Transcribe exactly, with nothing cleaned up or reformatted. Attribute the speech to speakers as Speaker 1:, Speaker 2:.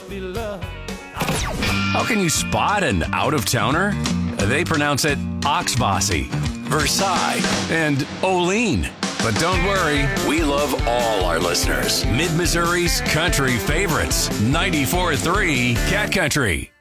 Speaker 1: be love.
Speaker 2: How can you spot an out-of-towner? They pronounce it Oxbossy, Versailles, and Olean. But don't worry, we love all our listeners. Mid-Missouri's country favorites, ninety-four point three Cat Country.